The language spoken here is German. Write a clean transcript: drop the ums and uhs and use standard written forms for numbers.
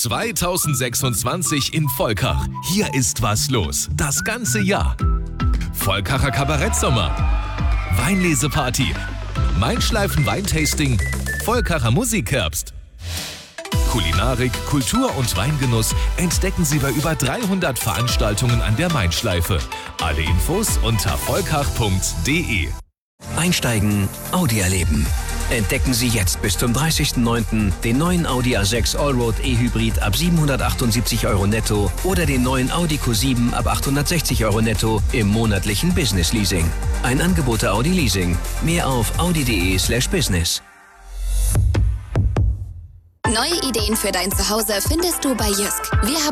2026 in Volkach. Hier ist was los. Das ganze Jahr. Volkacher Kabarettsommer. Weinleseparty. Mainschleifen Weintasting. Volkacher Musikherbst. Kulinarik, Kultur und Weingenuss entdecken Sie bei über 300 Veranstaltungen an der Mainschleife. Alle Infos unter volkach.de. Einsteigen, Audi erleben. Entdecken Sie jetzt bis zum 30.09. den neuen Audi A6 Allroad E-Hybrid ab 778 € netto oder den neuen Audi Q7 ab 860 € netto im monatlichen Business Leasing. Ein Angebot der Audi Leasing. Mehr auf audi.de/business. Neue Ideen für dein Zuhause findest du bei Jysk. Wir haben